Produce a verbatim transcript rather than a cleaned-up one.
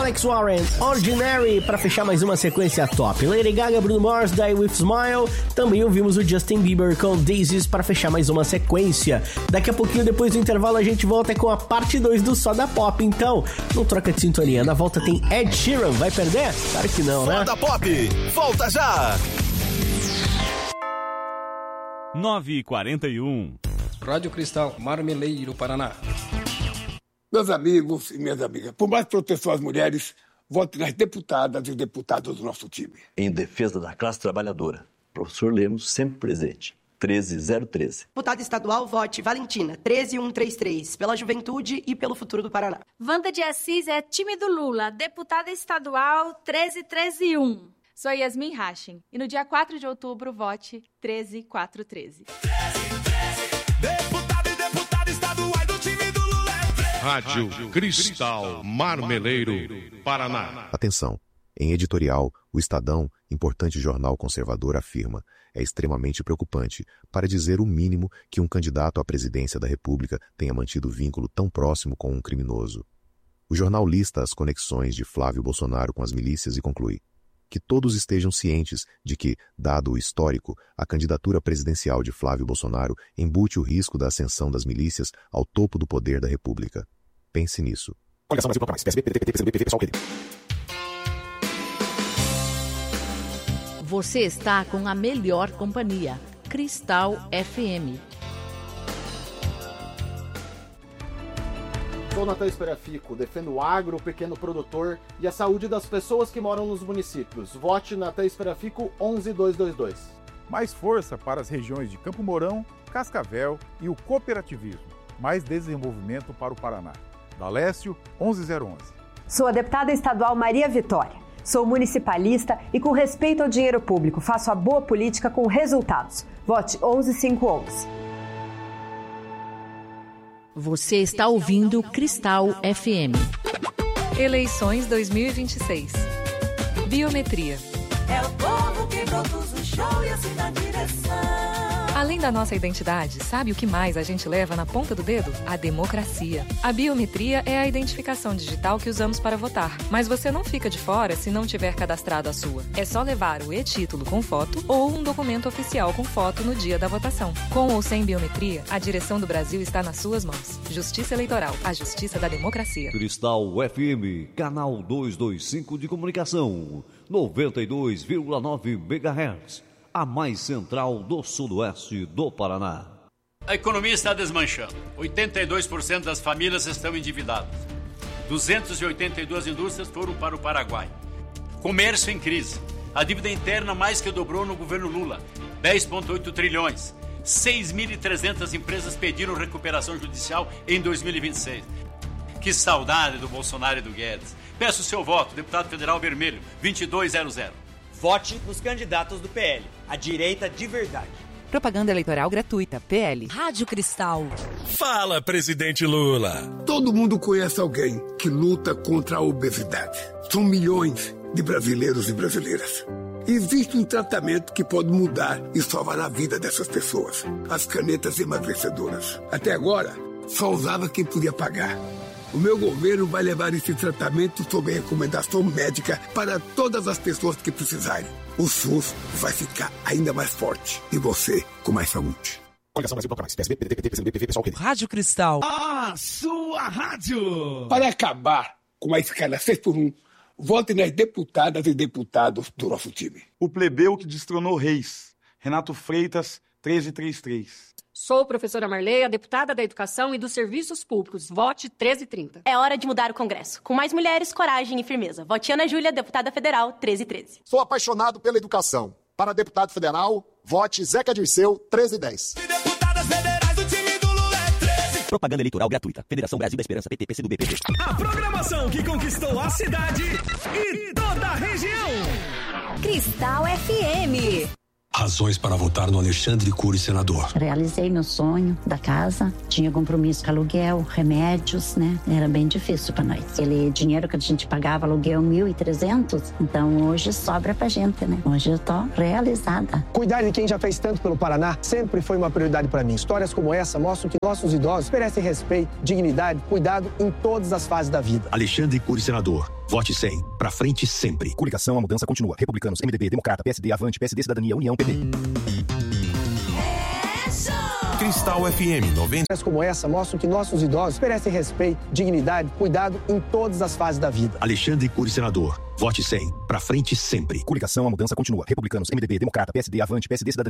Alex Warren, Ordinary, pra fechar mais uma sequência top. Lady Gaga, Bruno Mars, Die With Smile. Também ouvimos o Justin Bieber com Daisies pra fechar mais uma sequência. Daqui a pouquinho, depois do intervalo, a gente volta com a parte dois do Soda Pop. Então, não troca de sintonia. Na volta tem Ed Sheeran. Vai perder? Claro que não, né? Soda Pop, volta já! nove e quarenta e um. Rádio Cristal, Marmeleiro, Paraná. Meus amigos e minhas amigas, por mais proteção às mulheres, vote nas deputadas e deputados do nosso time. Em defesa da classe trabalhadora, professor Lemos, sempre presente. treze zero treze. Deputada estadual, vote Valentina, treze mil cento e trinta e três, pela juventude e pelo futuro do Paraná. Wanda de Assis é time do Lula, deputada estadual, treze treze um. Sou Yasmin Hashim e no dia quatro de outubro, vote treze quatro treze. Deputado e deputada estaduais do time do Lula é treze. Rádio Cristal, Marmeleiro, Paraná. Atenção, em editorial, o Estadão, importante jornal conservador, afirma: é extremamente preocupante, para dizer o mínimo, que um candidato à presidência da República tenha mantido vínculo tão próximo com um criminoso. O jornal lista as conexões de Flávio Bolsonaro com as milícias e conclui: que todos estejam cientes de que, dado o histórico, a candidatura presidencial de Flávio Bolsonaro embute o risco da ascensão das milícias ao topo do poder da República. Pense nisso. Coligação Brasil Proclamais, P S B, P D T, P C B, P V, pessoal, P D. Você está com a melhor companhia, Cristal F M. Sou Natan Esperafico, defendo o agro, o pequeno produtor e a saúde das pessoas que moram nos municípios. Vote Natan Esperafico onze dois dois dois. Mais força para as regiões de Campo Mourão, Cascavel e o cooperativismo. Mais desenvolvimento para o Paraná. Dalécio onze zero onze. Sou a deputada estadual Maria Vitória. Sou municipalista e, com respeito ao dinheiro público, faço a boa política com resultados. Vote onze cinco onze. Você está ouvindo Cristal F M. Eleições dois mil e vinte e seis. Biometria. É o povo que produz o show e assim na direção. Além da nossa identidade, sabe o que mais a gente leva na ponta do dedo? A democracia. A biometria é a identificação digital que usamos para votar. Mas você não fica de fora se não tiver cadastrado a sua. É só levar o e-título com foto ou um documento oficial com foto no dia da votação. Com ou sem biometria, a direção do Brasil está nas suas mãos. Justiça Eleitoral, a justiça da democracia. Cristal F M, canal duzentos e vinte e cinco de comunicação, noventa e dois vírgula nove megahertz. A mais central do sudoeste do Paraná. A economia está desmanchando. oitenta e dois por cento das famílias estão endividadas. duzentas e oitenta e duas indústrias foram para o Paraguai. Comércio em crise. A dívida interna mais que dobrou no governo Lula. dez vírgula oito trilhões. seis mil e trezentas empresas pediram recuperação judicial em dois mil e vinte e seis. Que saudade do Bolsonaro e do Guedes. Peço o seu voto, deputado federal vermelho, vinte e dois zero zero. Vote nos candidatos do P L, a direita de verdade. Propaganda eleitoral gratuita, P L. Rádio Cristal. Fala, presidente Lula. Todo mundo conhece alguém que luta contra a obesidade. São milhões de brasileiros e brasileiras. Existe um tratamento que pode mudar e salvar a vida dessas pessoas. As canetas emagrecedoras. Até agora, só usava quem podia pagar. O meu governo vai levar esse tratamento sob recomendação médica para todas as pessoas que precisarem. O SUS vai ficar ainda mais forte e você com mais saúde. Coligação Brasil Proclamais, P S B, P D T, P C B, P V, pessoal, P D. Rádio Cristal. A sua rádio. Para acabar com a escala seis por um, vote nas deputadas e deputados do nosso time. O plebeu que destronou Reis. Renato Freitas, treze trinta e três. Sou professora Marleia, deputada da Educação e dos Serviços Públicos. Vote treze trinta. É hora de mudar o Congresso. Com mais mulheres, coragem e firmeza. Vote Ana Júlia, deputada federal, treze treze. Sou apaixonado pela educação. Para deputado federal, vote Zeca Dirceu, treze dez. Deputadas federais do time do Lula é treze. Propaganda eleitoral gratuita. Federação Brasil da Esperança, P T, P C do B, P T. A programação que conquistou a cidade e toda a região. Cristal F M. razões para votar no Alexandre Cury, senador. Realizei meu sonho da casa, tinha compromisso com aluguel, remédios, né? Era bem difícil para nós. Aquele dinheiro que a gente pagava, aluguel mil e trezentos, então hoje sobra pra gente, né? Hoje eu tô realizada. Cuidar de quem já fez tanto pelo Paraná sempre foi uma prioridade para mim. Histórias como essa mostram que nossos idosos merecem respeito, dignidade, cuidado em todas as fases da vida. Alexandre Cury, senador. Vote cem. Pra frente sempre. Coligação, a mudança continua. Republicanos, M D B, Democrata, P S D, Avante, P S D, Cidadania, União, P T. Cristal F M noventa. Histórias como essa mostram que nossos idosos merecem respeito, dignidade, cuidado em todas as fases da vida. Alexandre Cury, senador. Vote cem. Pra frente sempre. Coligação, a mudança continua. Republicanos, M D B, Democrata, P S D, Avante, P S D, Cidadania.